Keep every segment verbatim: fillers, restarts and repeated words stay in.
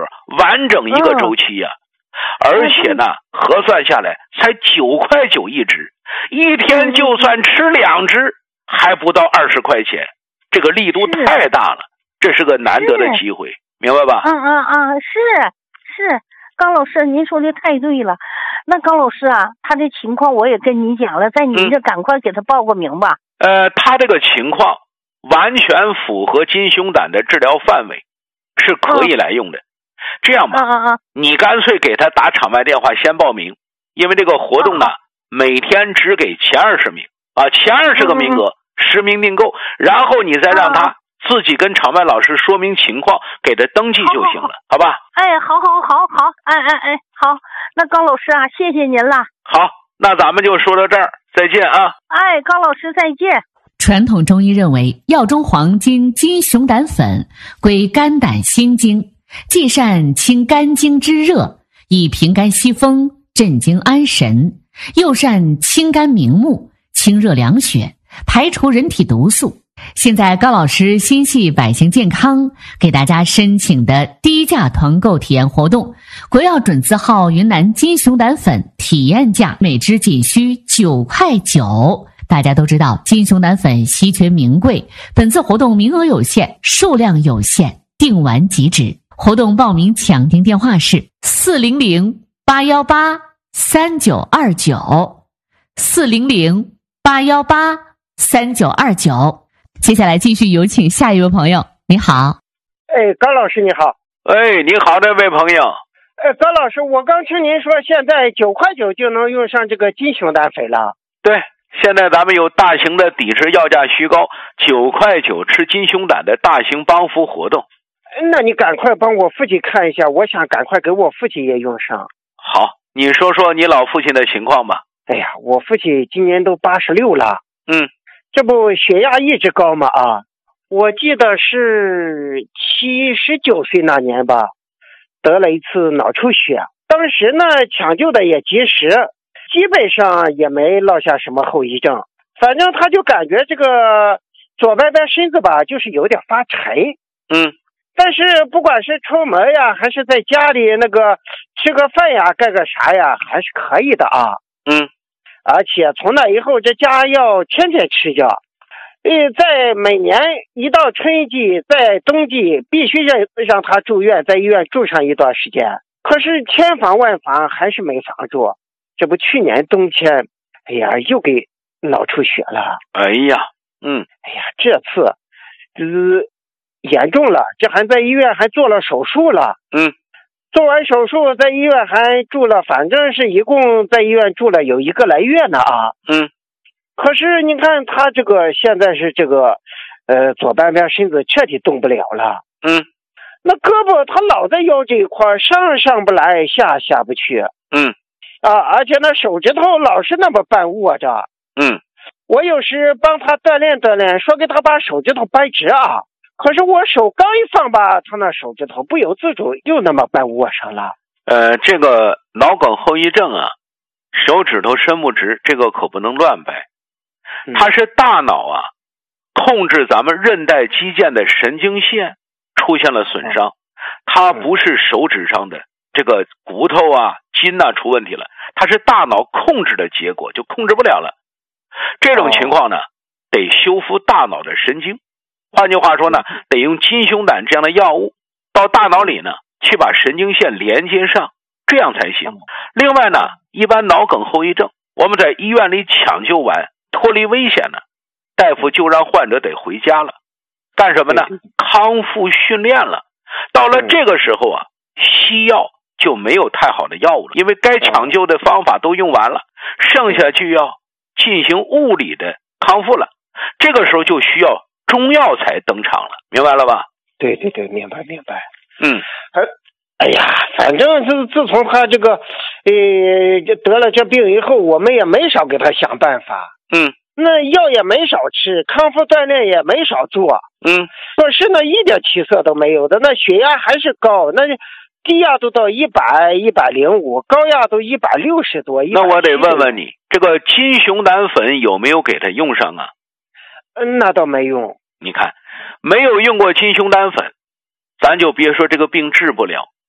个，完整一个周期呀、啊。而且呢，核算下来才九块九一只，一天就算吃两只，还不到二十块钱，这个力度太大了，这是个难得的机会，明白吧？ 嗯嗯嗯，是是，高老师您说的太对了。那高老师啊，他的情况我也跟您讲了，在您这赶快给他报个名吧。 嗯、呃，他这个情况完全符合金熊胆的治疗范围，是可以来用的。嗯这样吧， 嗯嗯嗯， 你干脆给他打场外电话先报名，因为这个活动呢， 啊、 每天只给前二十名啊，前二十个名额，实、嗯、名订购，然后你再让他自己跟场外老师说明情况，给他登记就行了， 好, 好, 好, 好吧？ 哎，好好好好，哎哎哎，好，那高老师啊，谢谢您了。 好，那咱们就说到这儿，再见啊！ 哎，高老师再见。 传统中医认为，药中黄金金熊胆粉归肝胆心经。既善清肝经之热，以平肝息风，镇惊安神；又善清肝明目，清热凉血，排除人体毒素。现在高老师心系百姓健康，给大家申请的低价团购体验活动，国药准字号云南金熊胆粉体验价每支仅需九块九。大家都知道金熊胆粉稀缺名贵，本次活动名额有限，数量有限，订完即止。活动报名抢订电话是四零零八幺八三九二九，四零零八幺八三九二九。接下来继续有请下一位朋友。你好。 哎，高老师你好。 哎，你好，这位朋友。 哎，高老师，我刚听您说现在九块九就能用上这个金熊胆粉了。 对，现在咱们有大型的抵制药价虚高，九块九吃金熊胆的大型帮扶活动。 那你赶快帮我父亲看一下，我想赶快给我父亲也用上。 好，你说说你老父亲的情况吧。 哎呀，我父亲今年都八十六了。 嗯， 这不血压一直高嘛啊，我记得是七十九岁那年吧，得了一次脑出血，当时呢抢救的也及时，基本上也没落下什么后遗症。反正他就感觉这个左半边身子吧，就是有点发沉。 嗯。 但是不管是出门呀，还是在家里那个吃个饭呀，干个啥呀，还是可以的啊。 嗯， 而且从那以后，这家药天天吃着。呃，在每年一到春季，在冬季必须让让他住院，在医院住上一段时间。可是千防万防还是没防住。这不去年冬天，哎呀，又给脑出血了。 哎呀，嗯， 哎呀，这次，呃。严重了，这还在医院还做了手术了。 嗯， 做完手术在医院还住了，反正是一共在医院住了有一个来月呢啊。 嗯， 可是你看他这个现在是这个呃左半边身子彻底动不了了。 嗯， 那胳膊他老在腰这一块，上上不来，下下不去。 嗯， 啊，而且那手指头老是那么半握着。 嗯， 我有时帮他锻炼锻炼，说给他把手指头掰直啊。可是我手刚一放吧，他那手指头不由自主又那么半握上了。 呃，这个脑梗后遗症啊，手指头伸不直，这个可不能乱掰。它是大脑啊控制咱们韧带肌腱的神经线出现了损伤，它不是手指上的这个骨头啊筋呐出问题了，它是大脑控制的结果，就控制不了了。这种情况呢，得修复大脑的神经。换句话说呢，得用金熊胆这样的药物到大脑里呢去把神经线连接上，这样才行。另外呢，一般脑梗后遗症我们在医院里抢救完脱离危险呢，大夫就让患者得回家了，干什么呢？康复训练了。到了这个时候啊，西药就没有太好的药物了，因为该抢救的方法都用完了，剩下就要进行物理的康复了。这个时候就需要中药才登场了，明白了吧？ 对对对，明白明白。 嗯， 哎呀，反正自自从他这个呃得了这病以后，我们也没少给他想办法。 嗯， 那药也没少吃，康复锻炼也没少做。 嗯， 可是呢，一点起色都没有的，那血压还是高，那低压都到一百、一百零五，高压都一百六十多。 那我得问问你，这个金熊胆粉有没有给他用上啊？ 嗯，那倒没用。 你看，没有用过金熊胆粉，咱就别说这个病治不了，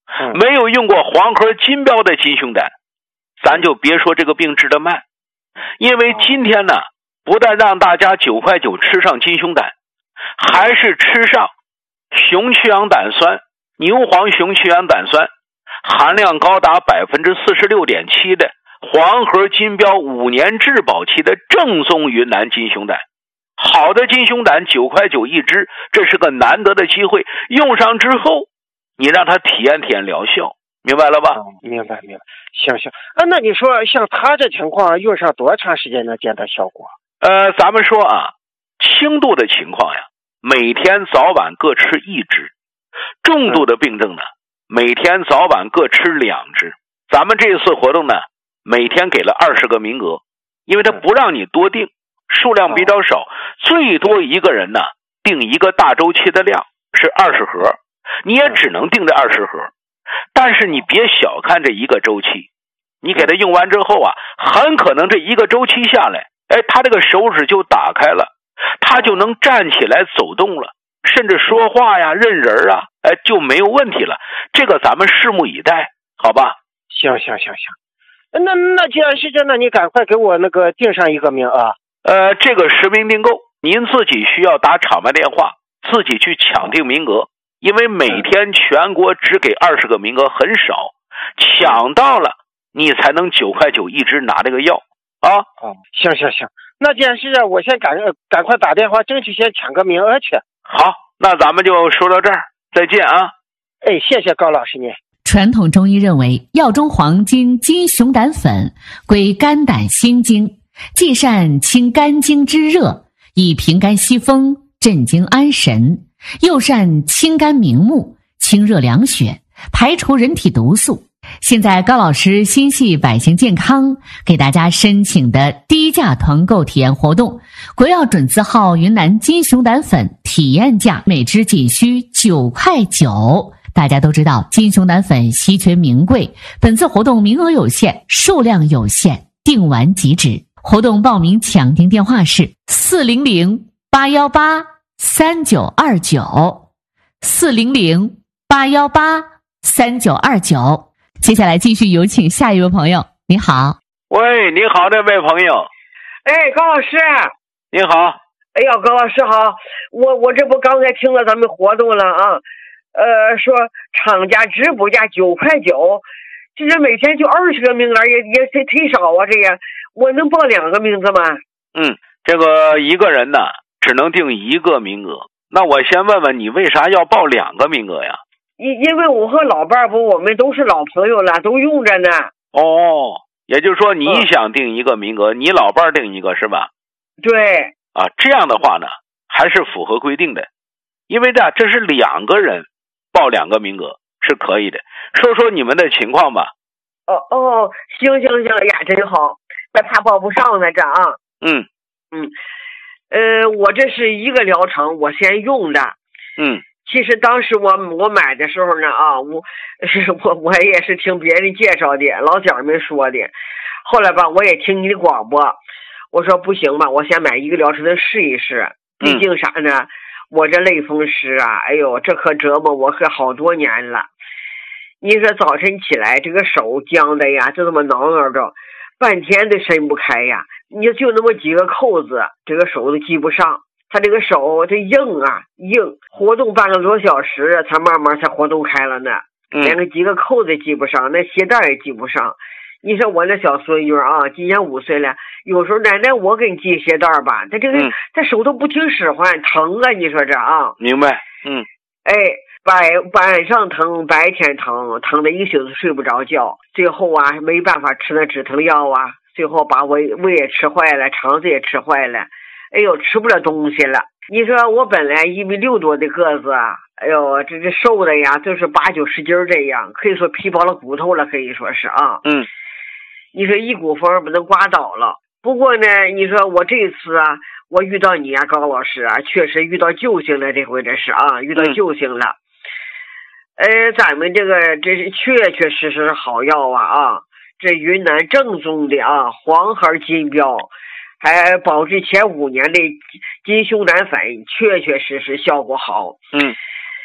嗯、没有用过黄河金标的金熊胆，咱就别说这个病治得慢。因为今天呢，不但让大家九块九吃上金熊胆，还是吃上熊曲氧胆酸、牛黄熊曲氧胆酸，含量高达百分之四十六点七的黄河金标五年质保期的正宗云南金熊胆。好的金熊胆九块九一支，这是个难得的机会。用上之后，你让他体验体验疗效，明白了吧？ 哦、明白明白。行行啊，那你说像他这情况，用上多长时间能见到效果？ 呃，咱们说啊，轻度的情况呀，每天早晚各吃一支；重度的病症呢，嗯、每天早晚各吃两支。咱们这次活动呢，每天给了二十个名额，因为他不让你多订，数量比较少，最多一个人呢订一个大周期的量是二十盒，你也只能订这二十盒。但是你别小看这一个周期，你给他用完之后啊，很可能这一个周期下来，哎，他这个手指就打开了，他就能站起来走动了，甚至说话呀、认人啊，哎，就没有问题了。这个咱们拭目以待，好吧？ 行行行行，那那既然是这样，那你赶快给我那个订上一个名额。 呃，这个实名订购，您自己需要打场外电话，自己去抢订名额，因为每天全国只给二十个名额，很少，抢到了你才能九块九一支拿这个药啊。 哦，行行行，那既然是这样，我先赶赶快打电话，争取先抢个名额去。 好，那咱们就说到这儿，再见啊。 哎，谢谢高老师您。 传统中医认为，药中黄金金熊胆粉归肝胆心经，既善清肝经之热，以平肝息风，镇惊安神；又善清肝明目，清热凉血，排除人体毒素。现在高老师心系百姓健康，给大家申请的低价团购体验活动，国药准字号云南金熊胆粉体验价每支仅需九块九。大家都知道金熊胆粉稀缺名贵，本次活动名额有限，数量有限，订完即止。活动报名抢订电话是四零零八幺八三九二九，四零零八幺八三九二九。接下来继续有请下一位朋友。你好。 喂，你好，这位朋友。 哎，高老师。 你好。 哎呀，高老师好，我我这不刚才听了咱们活动了啊。呃，说厂家直补价九块九，其实每天就二十个名额，也也忒忒少啊！这个我能报两个名字吗？ 嗯，这个一个人呢只能定一个名额。那我先问问你，为啥要报两个名额呀？ 因因为我和老伴儿不，我们都是老朋友了，都用着呢。 哦，也就是说你想定一个名额，嗯、你老伴儿定一个是吧？ 对。 啊，这样的话呢，还是符合规定的，因为这这是两个人。报两个名额是可以的，说说你们的情况吧。 哦哦，行行行，哎呀，真好，那怕报不上呢这啊。 嗯嗯，呃，我这是一个疗程，我先用的。 嗯， 其实当时我我买的时候呢啊，我是我我也是听别人介绍的，老家们说的。后来吧，我也听你的广播，我说不行吧，我先买一个疗程的试一试，毕竟啥呢？嗯，我这类风湿啊，哎呦，这可折磨我可好多年了。你说早晨起来，这个手僵的呀，就这么挠挠着，半天都伸不开呀。你就那么几个扣子，这个手都系不上。他这个手这硬啊硬，活动半个多小时才慢慢才活动开了呢。连个几个扣子系不上，那鞋带也系不上。你说我那小孙女啊，今年五岁了，有时候奶奶我给你系鞋带吧，他这个、嗯、他手都不听使唤，疼啊！你说这啊？ 明白。嗯。 哎，白晚上疼，白天疼，疼的一宿都睡不着觉。最后啊，没办法吃那止疼药啊，最后把胃胃也吃坏了，肠子也吃坏了。哎呦，吃不了东西了。你说我本来一米六多的个子啊，哎呦，这这瘦的呀，就是八九十斤这样，可以说皮包了骨头了，可以说是啊。 嗯。 你说一股风把它刮倒了。不过呢，你说我这次啊，我遇到你啊，高老师啊，确实遇到救星了，这回这是啊，遇到救星了。嗯、呃，咱们这个这是确确实实好药啊啊！这云南正宗的啊，黄河金标，还保质前五年的金熊胆粉，确确实实效果好。 嗯。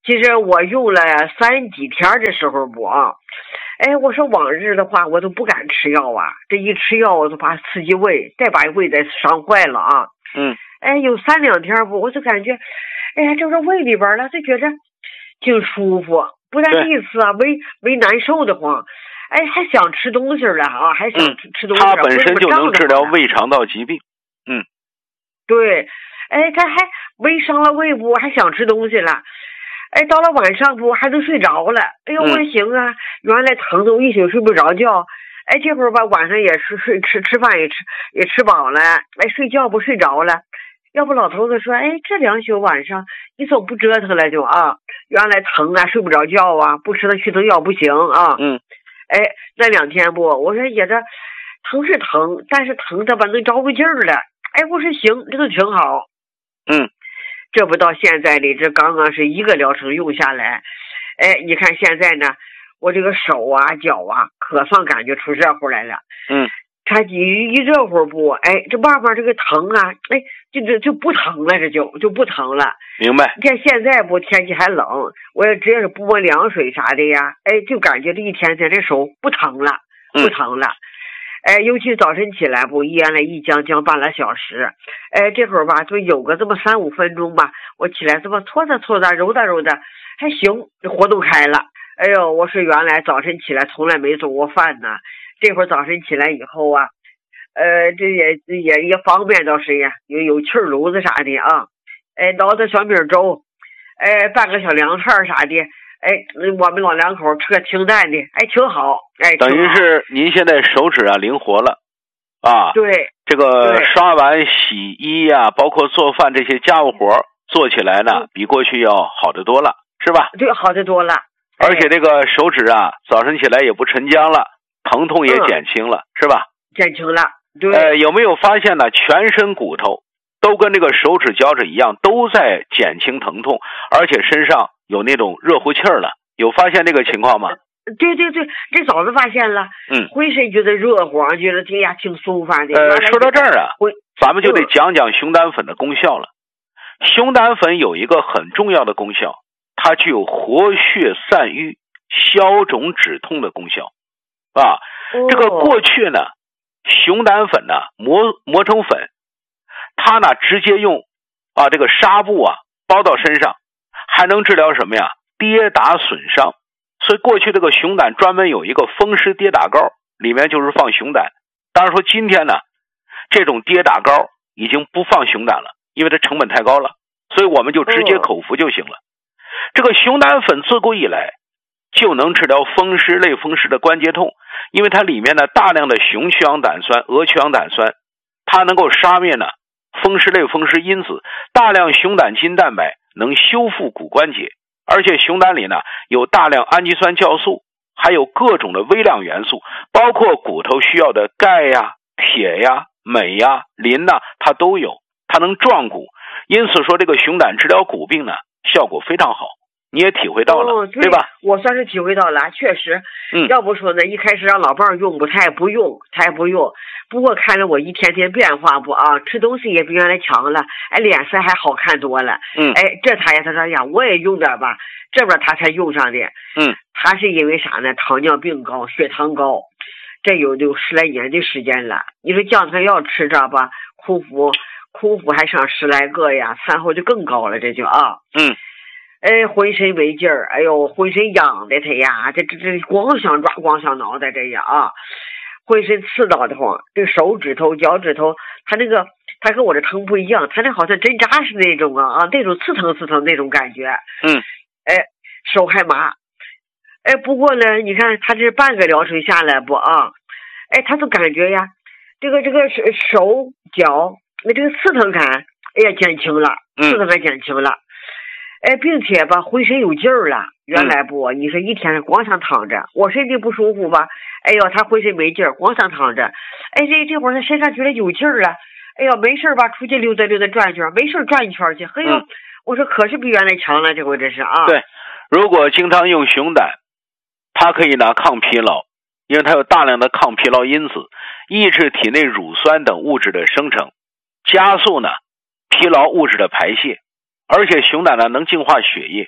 其实我用了三几天的时候不啊，哎，我说往日的话我都不敢吃药啊，这一吃药我就怕刺激胃，再把胃再伤坏了啊。 嗯， 哎，有三两天不，我就感觉，哎呀，这个胃里边了，就觉着挺舒服，不但第一次啊，胃胃难受的慌，哎，还想吃东西了啊，还想吃、嗯、吃东西。 它本身就能治疗胃肠道疾病。嗯， 对，哎，他还胃伤了胃部，还想吃东西了。哎，到了晚上不还能睡着了？哎呦，我说行啊，原来疼的我一宿睡不着觉。哎，这会儿吧，晚上也是睡吃吃饭也吃也吃饱了，哎，睡觉不睡着了。要不老头子说，哎，这两宿晚上你总不折腾了就啊，原来疼啊，睡不着觉啊，不吃那去疼药不行啊。 嗯， 哎，那两天不，我说也这疼是疼，但是疼的吧能着个劲儿了。哎，我说行，这都挺好。 嗯。 这不到现在里，这刚刚是一个疗程用下来，哎，你看现在呢，我这个手啊、脚啊，可算感觉出热乎来了。 嗯， 它一一热乎不，哎，这慢慢这个疼啊，哎，就就就不疼了，这就就不疼了。 明白。 你看现在不天气还冷，我也只要是不摸凉水啥的呀，哎，就感觉这一天天这手不疼了，不疼了。嗯哎，尤其早晨起来不，原来一将将半个小时，哎，这会儿吧，就有个这么三五分钟吧，我起来这么搓着搓着，揉达揉达，还行，活动开了。哎呦，我说原来早晨起来从来没做过饭呢，这会儿早晨起来以后啊，呃，这也也也方便倒是呀，有有气炉子啥的啊，哎，熬点小米粥，哎，拌个小凉菜啥的。哎，我们老两口吃个清淡的，哎，挺好，哎， 等于是您现在手指啊灵活了，啊， 对， 这个刷碗、洗衣呀、啊，包括做饭这些家务活做起来呢，嗯、比过去要好得多了，是吧？ 对，好得多了。 而且这个手指啊，早晨起来也不沉僵了，疼痛也减轻了，嗯、是吧？ 减轻了，对。 呃，有没有发现呢？全身骨头都跟这个手指、脚趾一样，都在减轻疼痛，而且身上有那种热乎气儿了，有发现这个情况吗？ 对对对，这早就发现了。 嗯， 浑身觉得热乎，觉得这呀挺舒服的。 呃，说到这儿啊，咱们就得讲讲熊胆粉的功效了。熊胆粉有一个很重要的功效，它具有活血散瘀、消肿止痛的功效啊。 哦、 这个过去呢，熊胆粉呢磨磨成粉，它呢直接用啊这个纱布啊包到身上。还能治疗什么呀？跌打损伤。所以过去这个熊胆专门有一个风湿跌打膏，里面就是放熊胆。当然说今天呢，这种跌打膏已经不放熊胆了，因为它成本太高了，所以我们就直接口服就行了。这个熊胆粉自古以来就能治疗风湿、类风湿的关节痛，因为它里面呢大量的熊曲氧胆酸、鹅曲氧胆酸，它能够杀灭呢风湿类风湿因子，大量熊胆筋蛋白能修复骨关节，而且熊胆里呢有大量氨基酸酵素，还有各种的微量元素，包括骨头需要的钙呀、铁呀、镁呀、磷呐，它都有，它能壮骨。因此说这个熊胆治疗骨病呢，效果非常好。你也体会到了、 哦、对, 对吧？ 我算是体会到了，确实。 嗯， 要不说呢，一开始让老伴儿用不，他也不用，他也不用。不过看着我一天天变化不啊，吃东西也比原来强了，哎，脸色还好看多了。 嗯， 哎，这他也他说呀，我也用点吧，这边他才用上的。 嗯， 他是因为啥呢？糖尿病高，血糖高，这有有十来年的时间了。你说降糖药吃着吧，空腹空腹还上十来个呀，餐后就更高了，这就啊。 嗯。 哎，浑身没劲儿，哎呦，浑身痒的他呀，这这这光想抓，光想挠的这样啊，浑身刺挠的慌，这手指头、脚趾头，他那个他跟我这疼不一样，他那好像针扎似的那种啊啊，那种刺疼刺疼那种感觉。 嗯， 哎，手还麻，哎，不过呢，你看他这半个疗程下来不啊，哎，他就感觉呀，这个这个手脚那这个刺疼感，哎呀减轻了，刺疼感减轻了。嗯，哎，并且吧，浑身有劲儿了。原来不，你说一天光想躺着，我身体不舒服吧？哎呦，他浑身没劲儿，光想躺着。哎，这这会儿他身上觉得有劲儿了。哎呦，没事吧？出去溜达溜达转圈，没事转一圈去。嘿呦，嗯、我说可是比原来强了，这回这是啊。 对，如果经常用熊胆，它可以呢抗疲劳，因为它有大量的抗疲劳因子，抑制体内乳酸等物质的生成，加速呢疲劳物质的排泄。而且熊胆呢能净化血液，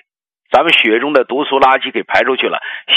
咱们血中的毒素垃圾给排出去了，